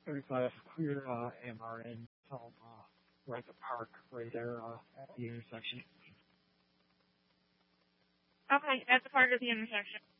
35 clear MRN, we're at the park right there at the intersection. Okay, at the park at the intersection.